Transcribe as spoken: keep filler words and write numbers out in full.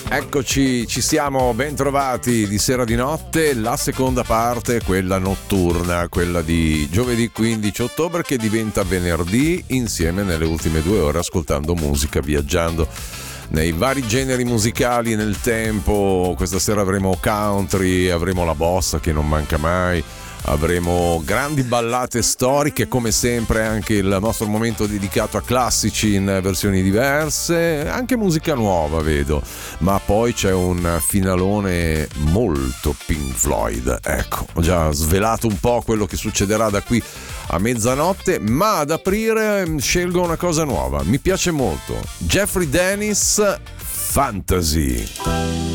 Eccoci, ci siamo ben trovati di sera di notte, la seconda parte, quella notturna, quella di giovedì quindici ottobre che diventa venerdì, insieme nelle ultime due ore ascoltando musica, viaggiando nei vari generi musicali nel tempo. Questa sera avremo country, avremo la bossa che non manca mai, avremo grandi ballate storiche, come sempre anche il nostro momento dedicato a classici in versioni diverse, anche musica nuova vedo, ma poi c'è un finalone molto Pink Floyd. Ecco, ho già svelato un po' quello che succederà da qui a mezzanotte, ma ad aprire scelgo una cosa nuova, mi piace molto, Jeffrey Dennis, Fantasy.